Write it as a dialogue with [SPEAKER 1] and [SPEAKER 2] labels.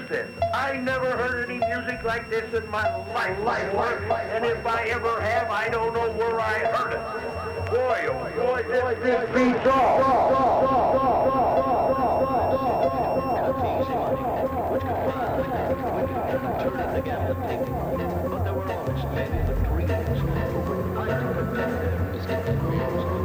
[SPEAKER 1] is this? I never heard any music like this in my life. And if I ever have, I don't know where I heard it. Boy, oh boy, this beats all.
[SPEAKER 2] Which could finally turn it again and take it. But there were always maybe the dreams for which I to protect them as individuals.